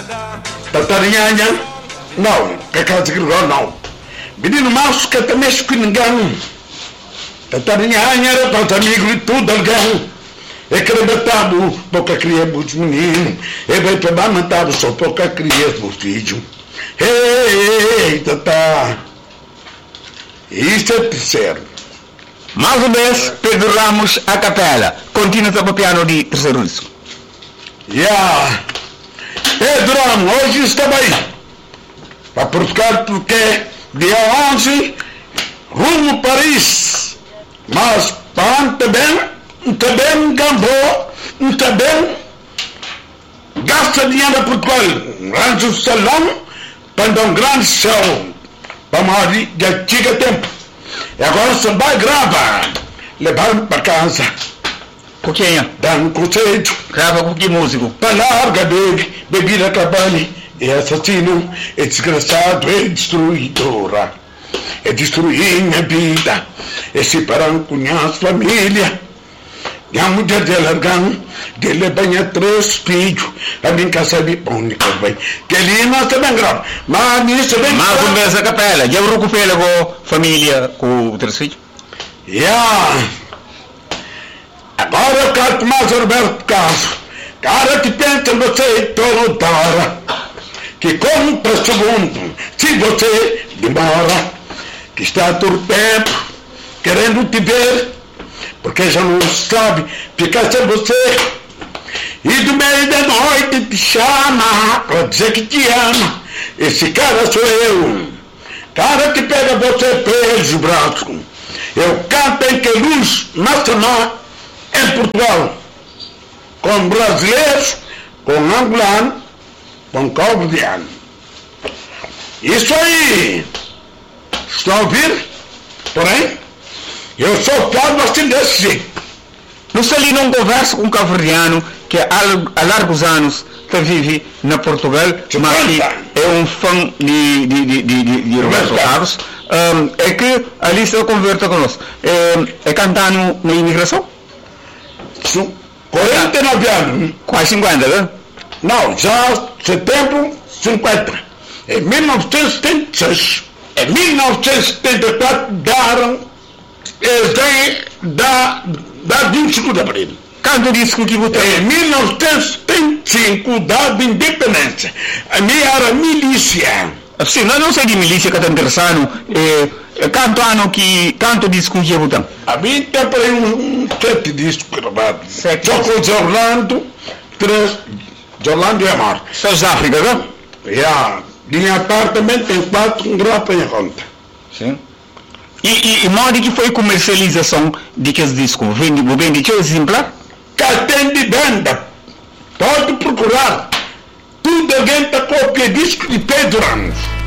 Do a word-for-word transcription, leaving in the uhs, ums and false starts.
Tatarinha, não, que casa que não. Menino macho que até mexe com ninguém. Tatarinha, era para os amigos e tudo, alguém. É que arrebatado, pouca criança os meninos. É bem para matar só pouca criança os filhos. Ei, tata. Isso é terceiro. Mais uma vez, Pedro Ramos a capela. Continua para o piano de terceiro disco. Yeah. Pedro Ramos, hoje está bem. Para Portugal, porque dia onze, rumo Paris. Mas para também, também gambou, também gasta dinheiro a Portugal. Arranja um salão para dar um grande show. Para morrer, já chega tempo. E agora só vai gravar. Levar para casa. Com quem é? Dá um conceito. Grava com que músico? Para larga dele, bebida trabalho. É assassino, é desgraçado, é destruidora. É destruir minha vida. É separar com minha família. E a mulher dela ganha, dele banha três filhos. A minha casa de única bem. Que ele não está bem grave. Mas nisso é bem grave. Mas uma vez a capela, já recupera com a família, com três filhos? Yeah. Agora eu quero mais Roberto Carlos. Cara que pensa você toda hora. Que conta segundo, se você demora. Que está todo tempo querendo te ver. Porque já não sabe ficar sem você. E do meio da noite te chama pra dizer que te ama. Esse cara sou eu. Cara que pega você pelos braços. Eu canto em que luz nacional em Portugal. Com brasileiros, com angolanos, com cabo-verdiano. Isso aí. Estão a ouvir? Porém, eu sou fã assim desse jeito. Não sei ali não conversa com um cabo-verdiano que há, há largos anos que vive na Portugal, mas que é um fã de, de, de, de, de Roberto Carlos. Um, é que ali está conversa conosco. É, é cantando na imigração? quarenta e nove anos. Quase cinquenta, né? Não, já setembro cinquenta. Em mil novecentos e setenta e seis. Em mil novecentos e setenta e quatro daram da, da vinte e cinco de abril. Quando disse que votou? Em mil novecentos e setenta e cinco, da independência. A minha era milícia. Sim, nós não sei de milícia que está interessando. É, quanto ano que, quanto disco que votam? A mim tem para aí um, um sete discos gravados. Só com os Orlando, três, de Orlando e Amar. South África, não? Já. Minha apartamento tem quatro, um grapa em conta. Sim. E, e, e onde que foi a comercialização de que disco? Vende, vende que exemplar? Cartão de venda. Pode procurar. Tudo alguém está cópia disco de Pedro Ramos.